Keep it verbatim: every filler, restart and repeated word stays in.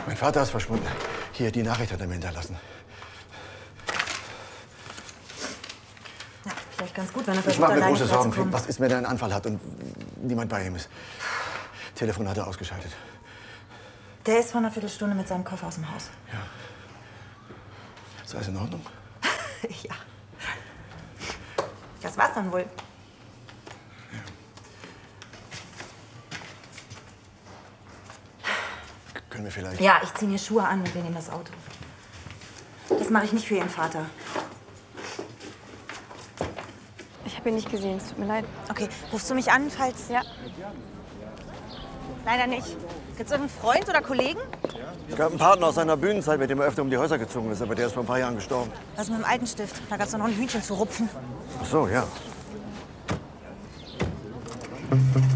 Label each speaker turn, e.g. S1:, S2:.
S1: Mein Vater ist verschwunden. Hier, die Nachricht hat er mir hinterlassen.
S2: Ja, vielleicht ganz gut, wenn er
S1: Ich
S2: versucht,
S1: mache mir
S2: alleine
S1: große Sorgen,
S2: klarzukommen.
S1: was ist, wenn er einen Anfall hat und niemand bei ihm ist. Telefon hat er ausgeschaltet.
S2: Der ist vor einer Viertelstunde mit seinem Koffer aus dem Haus.
S1: Ja. Ist alles in Ordnung?
S2: Ja. Das war's dann wohl.
S1: Können wir vielleicht...
S2: Ja, ich ziehe mir Schuhe an und wir nehmen das Auto. Das mache ich nicht für Ihren Vater.
S3: Ich habe ihn nicht gesehen, es tut mir leid.
S2: Okay, rufst du mich an, falls...
S3: Ja.
S2: Leider nicht. Gibt's irgendeinen Freund oder Kollegen?
S1: Es gab einen Partner aus seiner Bühnenzeit, mit dem er öfter um die Häuser gezogen ist, aber der ist vor ein paar Jahren gestorben.
S2: Was mit dem alten Stift? Da gab's doch noch ein Hühnchen zu rupfen.
S1: Ach so, ja.